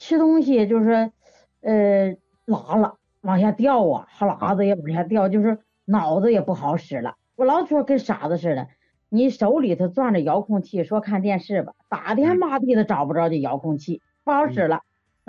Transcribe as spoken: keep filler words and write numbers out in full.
吃东西就是呃拉了往下掉啊，哈喇子也往下掉，就是脑子也不好使了。我老说跟傻子似的，你手里头攥着遥控器，说看电视吧，打天嗯骂地的找不着这遥控器，不好使嗯了。